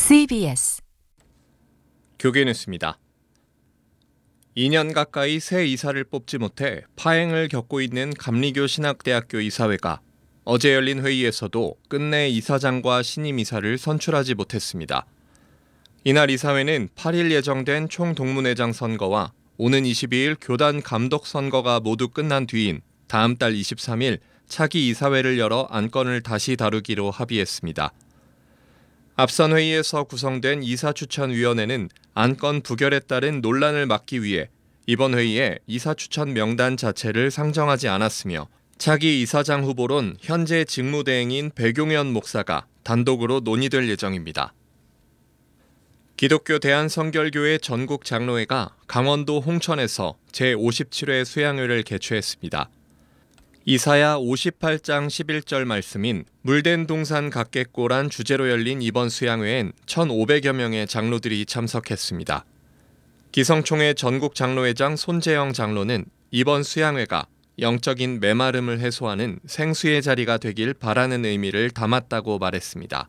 CBS 교계 뉴스입니다. 2년 가까이 새 이사를 뽑지 못해 파행을 겪고 있는 감리교 신학대학교 이사회가 어제 열린 회의에서도 끝내 이사장과 신임 이사를 선출하지 못했습니다. 이날 이사회는 8일 예정된 총동문회장 선거와 오는 22일 교단 감독 선거가 모두 끝난 뒤인 다음 달 23일 차기 이사회를 열어 안건을 다시 다루기로 합의했습니다. 앞선 회의에서 구성된 이사추천위원회는 안건 부결에 따른 논란을 막기 위해 이번 회의에 이사추천 명단 자체를 상정하지 않았으며 차기 이사장 후보론 현재 직무대행인 백용현 목사가 단독으로 논의될 예정입니다. 기독교 대한성결교회 전국 장로회가 강원도 홍천에서 제57회 수양회를 개최했습니다. 이사야 58장 11절 말씀인 물된 동산 각개꼬란 주제로 열린 이번 수양회엔 1,500여 명의 장로들이 참석했습니다. 기성총회 전국 장로회장 손재영 장로는 이번 수양회가 영적인 메마름을 해소하는 생수의 자리가 되길 바라는 의미를 담았다고 말했습니다.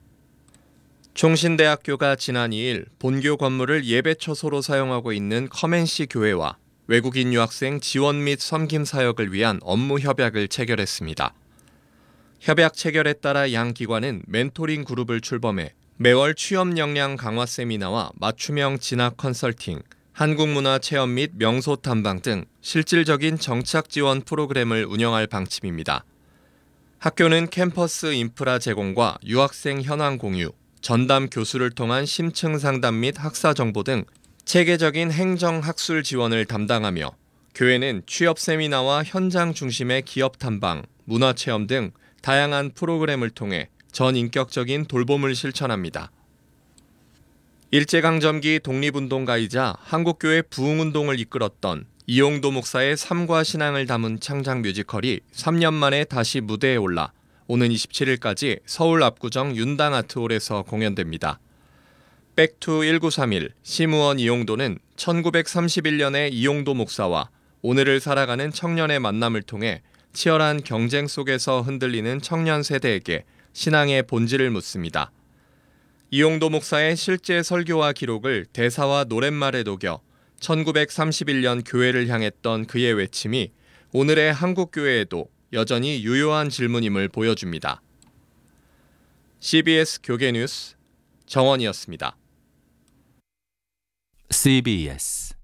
총신대학교가 지난 2일 본교 건물을 예배처소로 사용하고 있는 커맨시 교회와 외국인 유학생 지원 및 섬김 사역을 위한 업무 협약을 체결했습니다. 협약 체결에 따라 양 기관은 멘토링 그룹을 출범해 매월 취업 역량 강화 세미나와 맞춤형 진학 컨설팅, 한국문화 체험 및 명소 탐방 등 실질적인 정착 지원 프로그램을 운영할 방침입니다. 학교는 캠퍼스 인프라 제공과 유학생 현황 공유, 전담 교수를 통한 심층 상담 및 학사 정보 등 체계적인 행정 학술 지원을 담당하며 교회는 취업 세미나와 현장 중심의 기업 탐방, 문화 체험 등 다양한 프로그램을 통해 전인격적인 돌봄을 실천합니다. 일제강점기 독립운동가이자 한국교회 부흥운동을 이끌었던 이용도 목사의 삶과 신앙을 담은 창작 뮤지컬이 3년 만에 다시 무대에 올라 오는 27일까지 서울 압구정 윤당아트홀에서 공연됩니다. 백투 1931 심우원 이용도는 1931년에 이용도 목사와 오늘을 살아가는 청년의 만남을 통해 치열한 경쟁 속에서 흔들리는 청년 세대에게 신앙의 본질을 묻습니다. 이용도 목사의 실제 설교와 기록을 대사와 노랫말에 녹여 1931년 교회를 향했던 그의 외침이 오늘의 한국 교회에도 여전히 유효한 질문임을 보여줍니다. CBS 교계 뉴스 정원이었습니다. CBS